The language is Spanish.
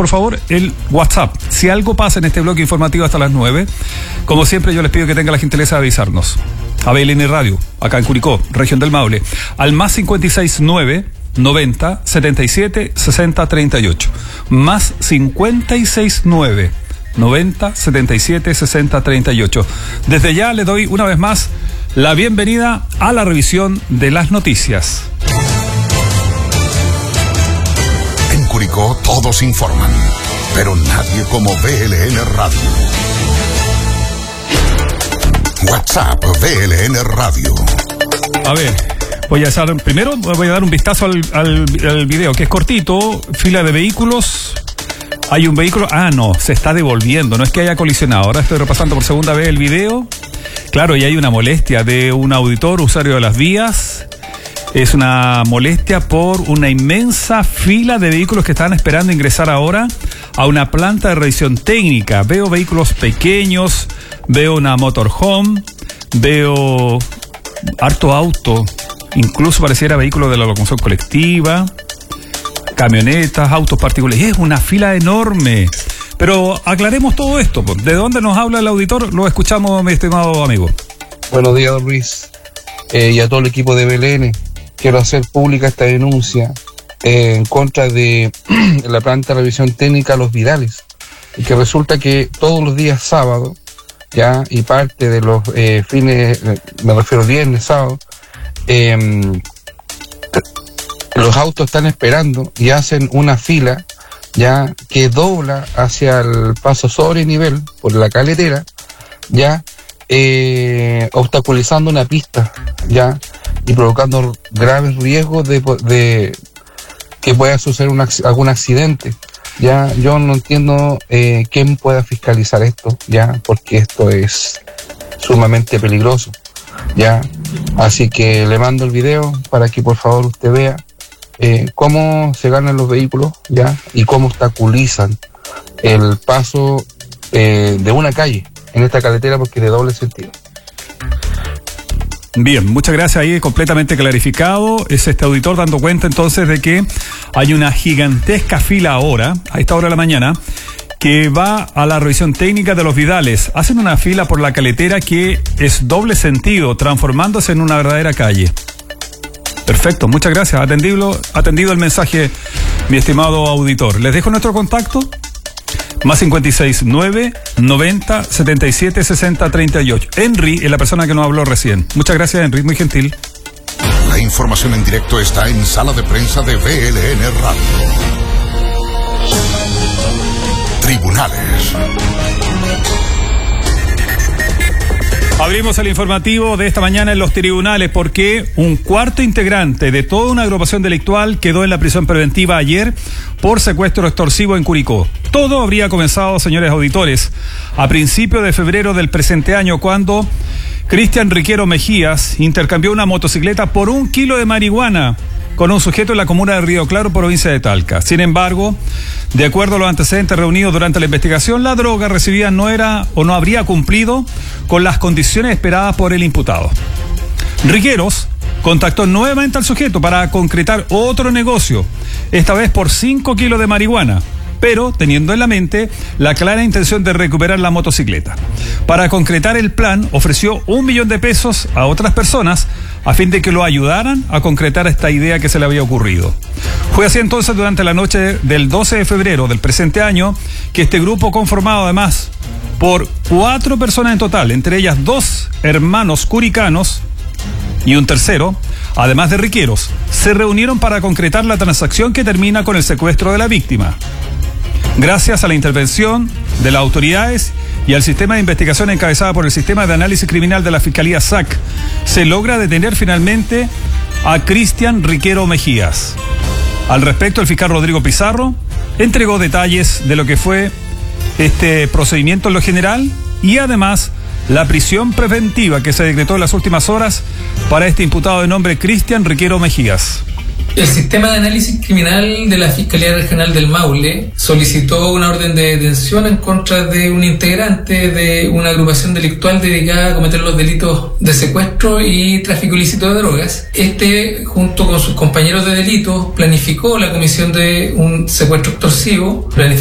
por favor, el WhatsApp. Si algo pasa en este bloque informativo hasta las 9, como siempre yo les pido que tengan la gentileza de avisarnos. A BLN Radio, acá en Curicó, región del Maule, al más 569 90 77 60 38. Más 569 90 77 60 38. Desde ya le doy una vez más la bienvenida a la revisión de las noticias. En Curicó todos informan, pero nadie como BLN Radio. WhatsApp BLN Radio. A ver, primero voy a dar un vistazo al video, que es cortito. Fila de vehículos. Hay un vehículo. No, se está devolviendo. No es que haya colisionado. Ahora estoy repasando por segunda vez el video. Claro, y hay una molestia de un auditor, usuario de las vías. Es una molestia por una inmensa fila de vehículos que están esperando ingresar ahora a una planta de revisión técnica. Veo vehículos pequeños, veo una motorhome, veo harto auto, incluso pareciera vehículos de la locomoción colectiva, camionetas, autos particulares. Es una fila enorme. Pero aclaremos todo esto. ¿De dónde nos habla el auditor? Lo escuchamos, mi estimado amigo. Buenos días, don Luis, y a todo el equipo de BLN. Quiero hacer pública esta denuncia en contra de la planta de revisión técnica Los Vidales, y que resulta que todos los días sábado, ya, y parte de los fines, me refiero viernes, sábado, los autos están esperando y hacen una fila, ya, que dobla hacia el paso sobre nivel por la caletera, ya, obstaculizando una pista, ya, y provocando graves riesgos de que pueda suceder algún accidente. Ya, yo no entiendo quién pueda fiscalizar esto, ya, porque esto es sumamente peligroso, ya. Así que le mando el video para que por favor usted vea cómo se ganan los vehículos, ya, y cómo obstaculizan el paso de una calle en esta carretera, porque es de doble sentido. Bien, muchas gracias. Ahí completamente clarificado. Es este auditor dando cuenta entonces de que hay una gigantesca fila ahora, a esta hora de la mañana, que va a la revisión técnica de Los Vidales. Hacen una fila por la caletera que es doble sentido, transformándose en una verdadera calle. Perfecto, muchas gracias. Atendido el mensaje, mi estimado auditor. Les dejo nuestro contacto. Más 569 90 77 60 38. Henry es la persona que nos habló recién. Muchas gracias, Henry, muy gentil. La información en directo está en Sala de Prensa de BLN Radio. Tribunales. Abrimos el informativo de esta mañana en los tribunales porque un cuarto integrante de toda una agrupación delictual quedó en la prisión preventiva ayer por secuestro extorsivo en Curicó. Todo habría comenzado, señores auditores, a principios de febrero del presente año, cuando Cristian Riquero Mejías intercambió una motocicleta por 1 kilo de marihuana con un sujeto en la comuna de Río Claro, provincia de Talca. Sin embargo, de acuerdo a los antecedentes reunidos durante la investigación, la droga recibida no era o no habría cumplido con las condiciones esperadas por el imputado. Riqueros contactó nuevamente al sujeto para concretar otro negocio, esta vez por 5 kilos de marihuana, pero teniendo en la mente la clara intención de recuperar la motocicleta. Para concretar el plan, ofreció 1 millón de pesos a otras personas a fin de que lo ayudaran a concretar esta idea que se le había ocurrido. Fue así entonces durante la noche del 12 de febrero del presente año que este grupo, conformado además por 4 personas en total, entre ellas 2 hermanos curicanos y un tercero, además de Riqueros, se reunieron para concretar la transacción que termina con el secuestro de la víctima. Gracias a la intervención de las autoridades y al sistema de investigación encabezada por el Sistema de Análisis Criminal de la Fiscalía SAC, se logra detener finalmente a Cristian Riquero Mejías. Al respecto, el fiscal Rodrigo Pizarro entregó detalles de lo que fue este procedimiento en lo general y además la prisión preventiva que se decretó en las últimas horas para este imputado de nombre Cristian Riquero Mejías. El Sistema de Análisis Criminal de la Fiscalía Regional del Maule solicitó una orden de detención en contra de un integrante de una agrupación delictual dedicada a cometer los delitos de secuestro y tráfico ilícito de drogas. Este, junto con sus compañeros de delitos, planificó la comisión de un secuestro extorsivo,